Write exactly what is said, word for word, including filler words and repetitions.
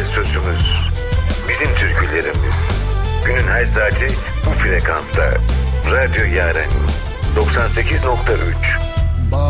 güzel sözümüz. Bizim türkülerimiz. Günün her saati bu frekansta. Radyo Yaren doksan sekiz nokta üç.